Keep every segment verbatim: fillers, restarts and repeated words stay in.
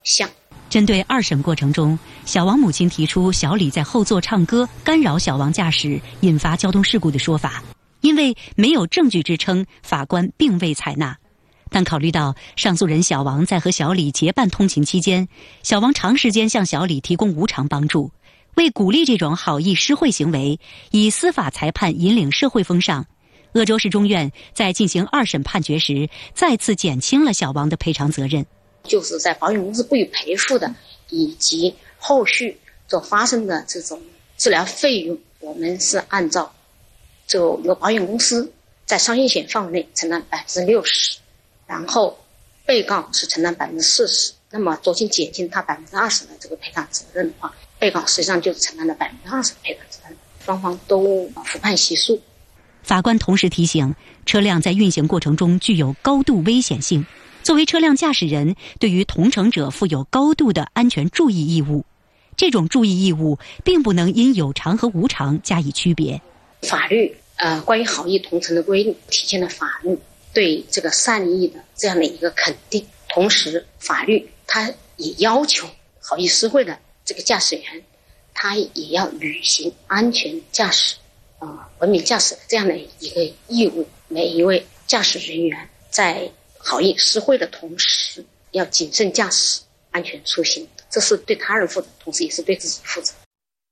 像。 针对二审过程中，小王母亲提出小李在后座唱歌干扰小王驾驶，引发交通事故的说法，因为没有证据支撑，法官并未采纳。但考虑到上诉人小王在和小李结伴通勤期间，小王长时间向小李提供无偿帮助，为鼓励这种好意施惠行为，以司法裁判引领社会风尚，鄂州市中院在进行二审判决时，再次减轻了小王的赔偿责任。 就是在保险公司不予赔付的，以及后续所发生的这种治疗费用，我们是按照就由保险公司在商业险范围内承担百分之六十，然后被告是承担百分之四十。那么酌情减轻他百分之二十的这个赔偿责任的话，被告实际上就是承担了百分之二十的赔偿责任，双方都服判起诉。 法官同时提醒，车辆在运行过程中具有高度危险性。作为车辆驾驶人，对于同乘者负有高度的安全注意义务，这种注意义务并不能因有偿和无偿加以区别。 法律呃关于好意同乘的规定体现了法律对这个善意的这样的一个肯定，同时法律它也要求好意施惠的这个驾驶员，他也要履行安全驾驶、呃文明驾驶这样的一个义务。每一位驾驶人员在好意施惠的同时，要谨慎驾驶，安全出行，这是对他人负责，同时也是对自己负责。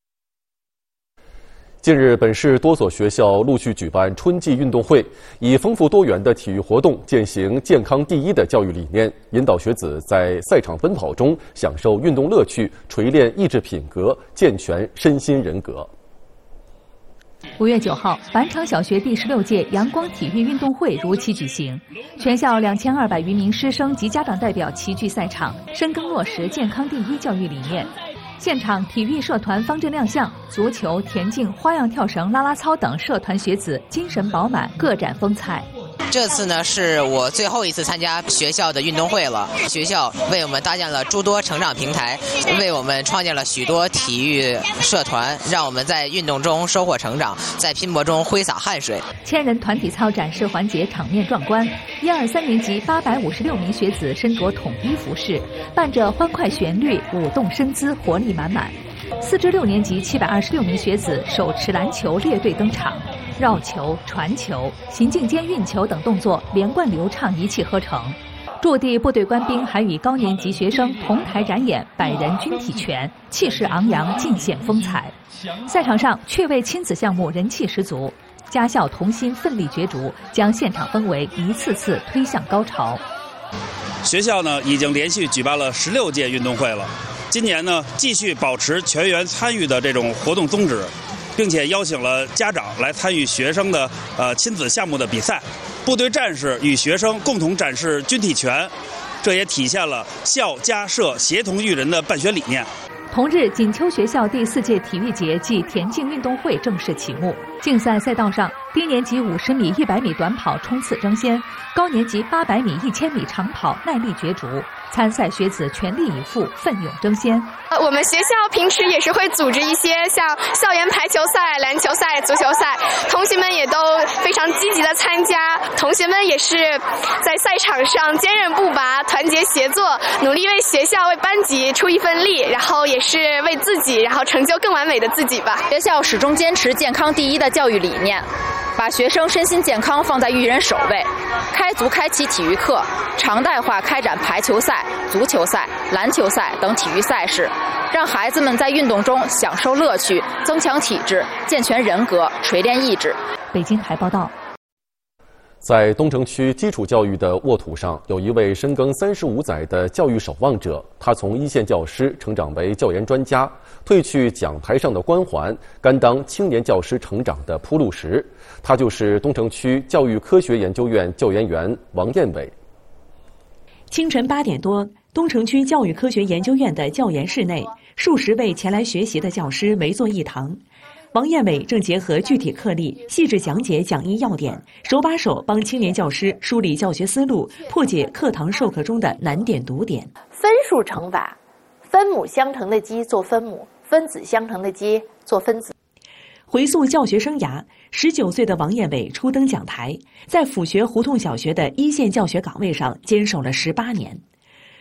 近日，本市多所学校陆续举办春季运动会，以丰富多元的体育活动践行健康第一的教育理念，引导学子在赛场奔跑中享受运动乐趣，锤炼意志品格，健全身心人格。 五月九号，板场小学第十六届阳光体育运动会如期举行，全校两千二百余名师生及家长代表齐聚赛场，深耕落实健康第一教育理念。现场体育社团方阵亮相，足球、田径、花样跳绳、啦啦操等社团学子精神饱满，各展风采。 这次呢是我最后一次参加学校的运动会了，学校为我们搭建了诸多成长平台，为我们创建了许多体育社团，让我们在运动中收获成长，在拼搏中挥洒汗水。 千人团体操展示环节场面壮观，一二三年级八百五十六名学子身着统一服饰，伴着欢快旋律，舞动身姿，活力满满。四至六年级七百二十六名学子手持篮球列队登场，绕球、传球、行进间运球等动作连贯流畅，一气呵成。驻地部队官兵还与高年级学生同台展演百人军体拳，气势昂扬，尽显风采。赛场上趣味亲子项目人气十足，家校同心，奋力角逐，将现场氛围一次次推向高潮。 学校呢已经连续举办了十六届运动会了。今年呢，继续保持全员参与的这种活动宗旨，并且邀请了家长来参与学生的呃亲子项目的比赛。部队战士与学生共同展示军体拳，这也体现了校家社协同育人的办学理念。 同日，锦秋学校第四届体育节暨田径运动会正式启幕。竞赛赛道上，低年级五十米、一百米短跑冲刺争先，高年级八百米、一千米长跑耐力角逐。参赛学子全力以赴，奋勇争先。 呃，我们学校平时也是会组织一些像校园排球赛、篮球赛、足球赛，同学们也都非常积极的参加。同学们也是在赛场上坚韧不拔、团结协作，努力为学校、为班级出一份力，然后也是为自己，然后成就更完美的自己吧。 学校始终坚持健康第一的教育理念，把学生身心健康放在育人首位。开足开启体育课，常态化开展排球赛、足球赛、篮球赛等体育赛事，让孩子们在运动中享受乐趣，增强体质，健全人格，锤炼意志。 北京台报道。 在东城区基础教育的沃土上，有一位深耕三十五载的教育守望者，他从一线教师成长为教研专家，褪去讲台上的光环，甘当青年教师成长的铺路石。他就是东城区教育科学研究院教研员王彦伟。 清晨八点多，东城区教育科学研究院的教研室内，数十位前来学习的教师围坐一堂。王彦伟正结合具体课例，细致讲解讲义要点，手把手帮青年教师梳理教学思路，破解课堂授课中的难点堵点。 分数乘法，分母相乘的积做分母，分子相乘的积做分子。 回溯教学生涯，十九岁的王彦伟初登讲台，在府学胡同小学的一线教学岗位上坚守了十八年。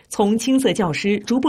从青涩教师逐步